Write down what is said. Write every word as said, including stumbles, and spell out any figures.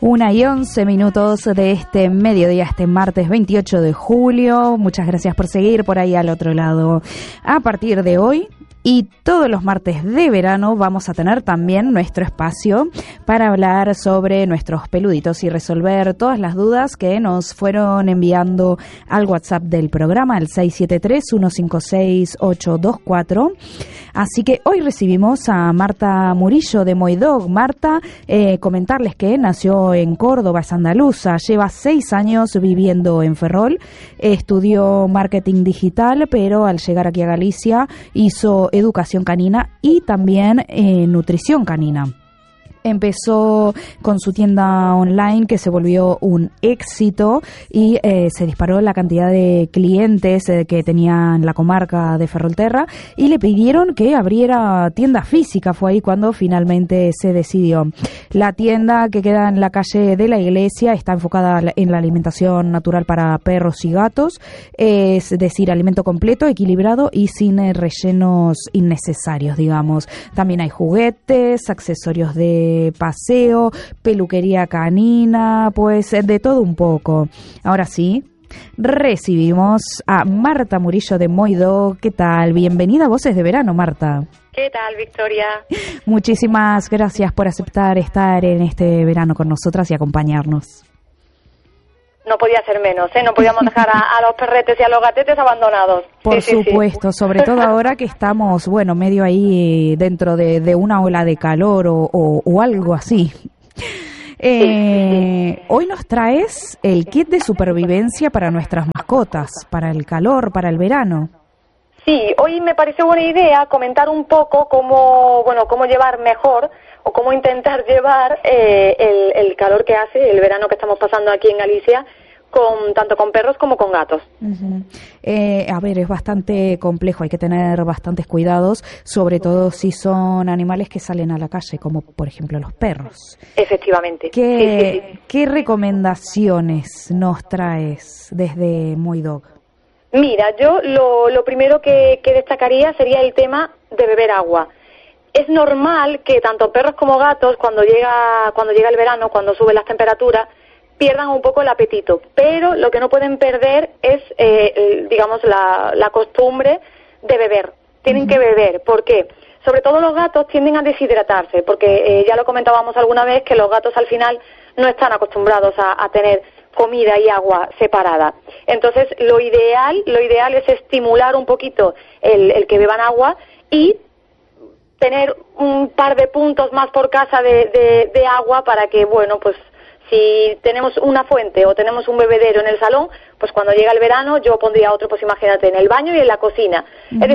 Una y once minutos de este mediodía, este martes veintiocho de julio. Muchas gracias por seguir por ahí al otro lado. A partir de hoy y todos los martes de verano vamos a tener también nuestro espacio para hablar sobre nuestros peluditos y resolver todas las dudas que nos fueron enviando al WhatsApp del programa, al seis siete tres, uno cinco seis, ocho dos cuatro. Así que hoy recibimos a Marta Murillo de Moidog. Marta, eh, comentarles que nació en Córdoba, es andaluza, lleva seis años viviendo en Ferrol, estudió marketing digital, pero al llegar aquí a Galicia hizo educación canina y también eh, nutrición canina. Empezó con su tienda online que se volvió un éxito y eh, se disparó la cantidad de clientes eh, que tenía en la comarca de Ferrolterra y le pidieron que abriera tienda física. Fue ahí cuando finalmente se decidió. La tienda, que queda en la calle de la iglesia, está enfocada en la alimentación natural para perros y gatos, es decir, alimento completo, equilibrado y sin eh, rellenos innecesarios, digamos. También hay juguetes, accesorios de paseo, peluquería canina, pues de todo un poco. Ahora sí, recibimos a Marta Murillo de Moidog. ¿Qué tal? Bienvenida a Voces de Verano, Marta. ¿Qué tal, Victoria? Muchísimas gracias por aceptar estar en este verano con nosotras y acompañarnos. No podía ser menos, ¿eh? No podíamos dejar a, a los perretes y a los gatetes abandonados. Por sí, supuesto, sí, sí. Sobre todo ahora que estamos, bueno, medio ahí dentro de, de una ola de calor o, o, o algo así. Eh, sí, sí. Hoy nos traes el kit de supervivencia para nuestras mascotas, para el calor, para el verano. Sí, hoy me pareció buena idea comentar un poco cómo, bueno, cómo llevar mejor o cómo intentar llevar eh, el, el calor que hace, el verano que estamos pasando aquí en Galicia, con tanto con perros como con gatos. Uh-huh. Eh, a ver, es bastante complejo, hay que tener bastantes cuidados, sobre todo si son animales que salen a la calle, como por ejemplo los perros. Efectivamente. ¿Qué, sí, sí, sí. ¿qué recomendaciones nos traes desde Moidog? Mira, yo lo, lo primero que, que destacaría sería el tema de beber agua. Es normal que tanto perros como gatos, cuando llega, cuando llega el verano, cuando suben las temperaturas, pierdan un poco el apetito, pero lo que no pueden perder es, eh, digamos, la, la costumbre de beber. Tienen uh-huh. que beber. ¿Por qué? Sobre todo los gatos tienden a deshidratarse, porque eh, ya lo comentábamos alguna vez que los gatos al final no están acostumbrados a, a tener comida y agua separada. Entonces, lo ideal, lo ideal es estimular un poquito el, el que beban agua y tener un par de puntos más por casa de, de, de agua para que, bueno, pues si tenemos una fuente o tenemos un bebedero en el salón, pues cuando llega el verano yo pondría otro, pues imagínate, en el baño y en la cocina. Uh-huh. Es